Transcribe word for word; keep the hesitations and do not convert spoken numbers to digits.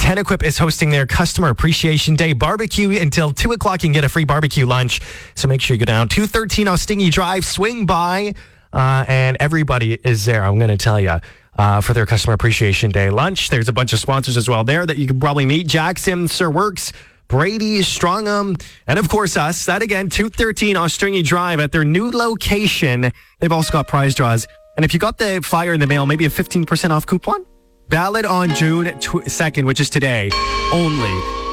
Tenequip is hosting their Customer Appreciation Day barbecue until two o'clock. You can get a free barbecue lunch. So make sure you go down two thirteen Ostingie Drive, swing by, uh, and everybody is there. I'm going to tell you. Uh, for their Customer Appreciation Day lunch. There's a bunch of sponsors as well there that you can probably meet. Jackson, Sir Works, Brady, Strongham, and of course us. That again, two thirteen Ostingie Drive at their new location. They've also got prize draws. And if you got the flyer in the mail, maybe a fifteen percent off coupon. Valid on June second, which is today only.